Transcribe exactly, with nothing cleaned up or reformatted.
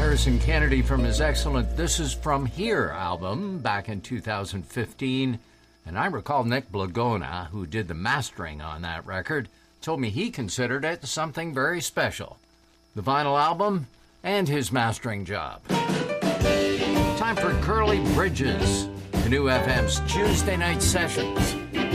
Harrison Kennedy from his excellent This Is From Here album back in two thousand fifteen. And I recall Nick Blagona, who did the mastering on that record, told me he considered it something very special. The vinyl album and his mastering job. Time for Curly Bridges, the new F M's Tuesday Night Sessions.